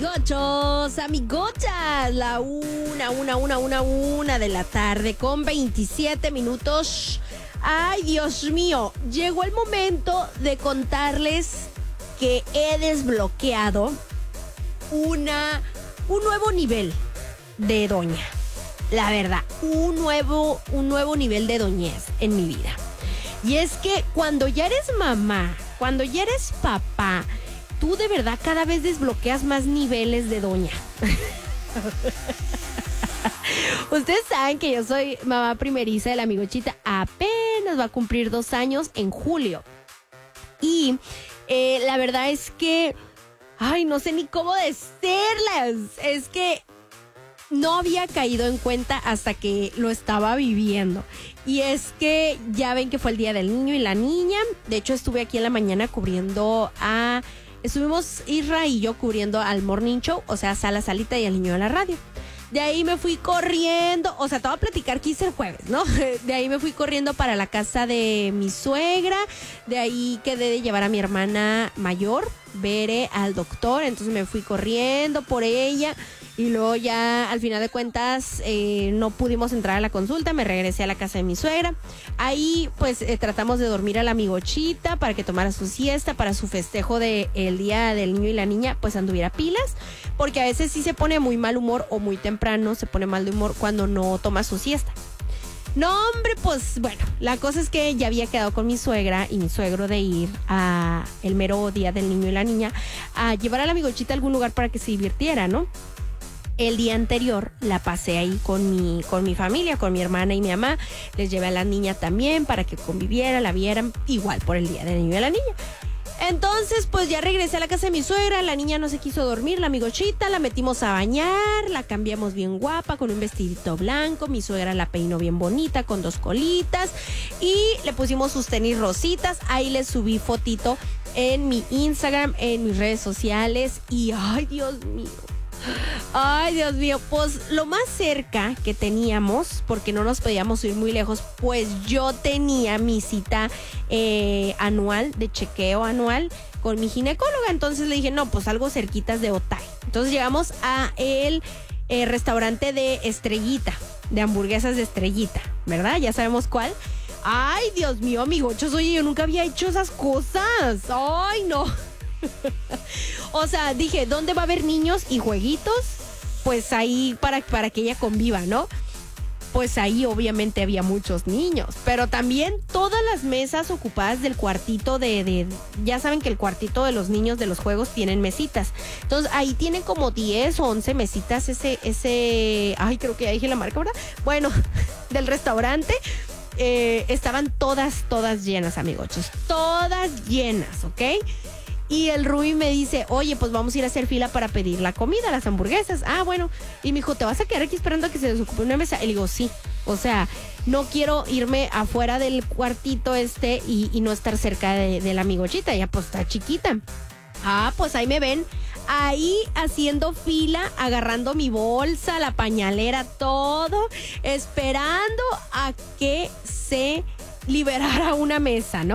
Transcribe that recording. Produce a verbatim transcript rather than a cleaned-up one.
amigochos, amigochas, la una, una, una, una, una de la tarde con veintisiete minutos. Ay, Dios mío, llegó el momento de contarles que he desbloqueado una, un nuevo nivel de doña. La verdad, un nuevo, un nuevo nivel de doñez en mi vida. Y es que cuando ya eres mamá, cuando ya eres papá, tú de verdad cada vez desbloqueas más niveles de doña. Ustedes saben que yo soy mamá primeriza de la amigochita. Apenas va a cumplir dos años en julio. Y eh, la verdad es que, ay, no sé ni cómo decirles. Es que no había caído en cuenta hasta que lo estaba viviendo. Y es que ya ven que fue el día del niño y la niña. De hecho, estuve aquí en la mañana cubriendo a... Estuvimos Isra y yo cubriendo al Morning Show, o sea, Sala Salita y al niño de la radio. De ahí me fui corriendo, o sea, te voy a platicar qué hice el jueves, ¿no? De ahí me fui corriendo para la casa de mi suegra. De ahí quedé de llevar a mi hermana mayor, Bere, al doctor. Entonces me fui corriendo por ella. Y luego ya, al final de cuentas, eh, no pudimos entrar a la consulta. Me regresé a la casa de mi suegra. Ahí, pues, eh, tratamos de dormir a la amigochita para que tomara su siesta, para su festejo del de, día del niño y la niña, pues, anduviera pilas. Porque a veces sí se pone muy mal humor o muy temprano se pone mal de humor cuando no toma su siesta. No, hombre, pues, bueno, la cosa es que ya había quedado con mi suegra y mi suegro de ir a el mero día del niño y la niña a llevar a la amigochita a algún lugar para que se divirtiera, ¿no? El día anterior la pasé ahí con mi, con mi familia, con mi hermana y mi mamá. Les llevé a la niña también para que conviviera, la vieran, igual por el día del niño y de la niña. Entonces, pues ya regresé a la casa de mi suegra. La niña no se quiso dormir, la amigochita, la metimos a bañar, la cambiamos bien guapa con un vestidito blanco. Mi suegra la peinó bien bonita con dos colitas y le pusimos sus tenis rositas. Ahí les subí fotito en mi Instagram, en mis redes sociales y ay, Dios mío. Ay, Dios mío, pues lo más cerca que teníamos, porque no nos podíamos ir muy lejos, pues yo tenía mi cita eh, anual, de chequeo anual con mi ginecóloga. Entonces le dije, no, pues algo cerquitas de Otay. Entonces llegamos a el eh, restaurante de Estrellita, de hamburguesas de Estrellita, ¿verdad? Ya sabemos cuál. Ay, Dios mío, amigochos, oye, yo nunca había hecho esas cosas. Ay, no. O sea, dije, ¿dónde va a haber niños y jueguitos? Pues ahí para, para que ella conviva, ¿no? Pues ahí obviamente había muchos niños, pero también todas las mesas ocupadas del cuartito de, de... Ya saben que el cuartito de los niños de los juegos tienen mesitas. Entonces ahí tienen como diez o once mesitas ese... ese ay, creo que ya dije la marca, ¿verdad? Bueno, del restaurante. Eh, estaban todas, todas llenas, amigochos. Todas llenas, ¿ok? Y el Rui me dice, oye, pues vamos a ir a hacer fila para pedir la comida, las hamburguesas. Ah, bueno. Y me dijo, ¿te vas a quedar aquí esperando a que se desocupe una mesa? Y le digo, sí. O sea, no quiero irme afuera del cuartito este y, y no estar cerca de, de la amigochita. Ella pues está chiquita. Ah, pues ahí me ven. Ahí haciendo fila, agarrando mi bolsa, la pañalera, todo, esperando a que se liberara una mesa, ¿no?